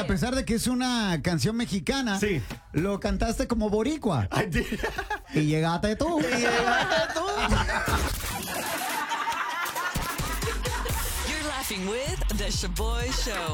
a pesar de que es una canción mexicana, Sí. lo cantaste como boricua. Ay, sí. Y llegaste tú. You're laughing with The Shaboy Show.